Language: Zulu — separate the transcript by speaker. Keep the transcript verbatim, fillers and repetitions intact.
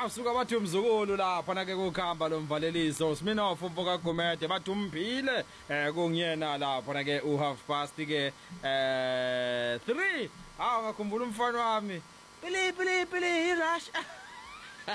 Speaker 1: Ah usuka bathi umzukulu lapha na ke kukhamba lo mvaleliso Sminoff umfoka Gumede bathi umphile eh kungiyena lapha na ke u half past ke eh three ah ngakhumbula umfana wami pili pili pili rush